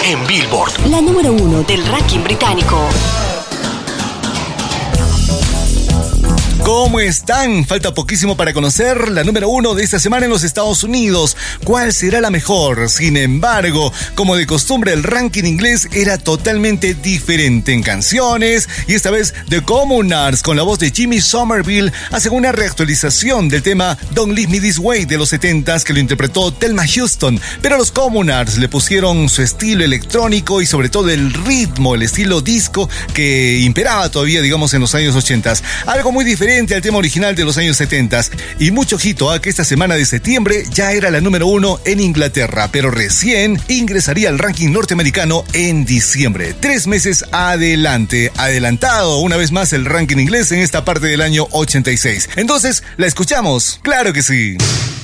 en Billboard. La número 1 del ranking británico. ¿Cómo están? Falta poquísimo para conocer la número 1 de esta semana en los Estados Unidos. ¿Cuál será la mejor? Sin embargo, como de costumbre, el ranking inglés era totalmente diferente en canciones, y esta vez The Communards, con la voz de Jimmy Somerville, hacen una reactualización del tema Don't Leave Me This Way de los 70s, que lo interpretó Thelma Houston, pero los Communards le pusieron su estilo electrónico y sobre todo el ritmo, el estilo disco que imperaba todavía, digamos, en los años 80s. Algo muy diferente al tema original de los años 70, y mucho ojito a que esta semana de septiembre ya era la número 1 en Inglaterra, pero recién ingresaría al ranking norteamericano en diciembre. 3 meses adelantado una vez más el ranking inglés en esta parte del año 86. Entonces, ¿la escuchamos? ¡Claro que sí!